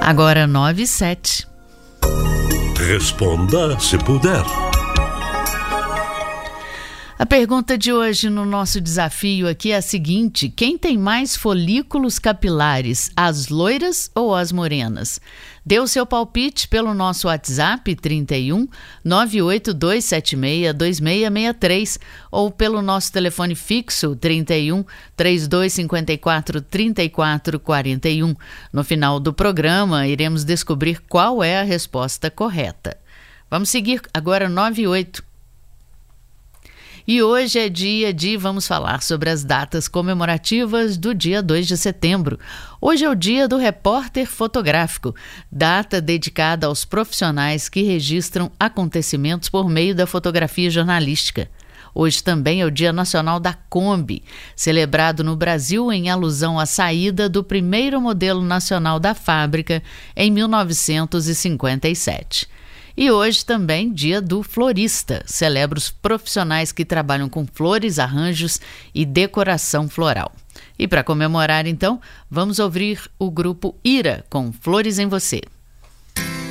Agora 9h07. Responda se puder. A pergunta de hoje no nosso desafio aqui é a seguinte: quem tem mais folículos capilares, as loiras ou as morenas? Dê o seu palpite pelo nosso WhatsApp 31 98276 2663 ou pelo nosso telefone fixo 31 3254 3441. No final do programa, iremos descobrir qual é a resposta correta. Vamos seguir agora 9h08. E hoje é dia vamos falar sobre as datas comemorativas do dia 2 de setembro. Hoje é o dia do repórter fotográfico, data dedicada aos profissionais que registram acontecimentos por meio da fotografia jornalística. Hoje também é o Dia Nacional da Kombi, celebrado no Brasil em alusão à saída do primeiro modelo nacional da fábrica em 1957. E hoje também dia do florista, celebra os profissionais que trabalham com flores, arranjos e decoração floral. E para comemorar então, vamos ouvir o grupo Ira com Flores em Você.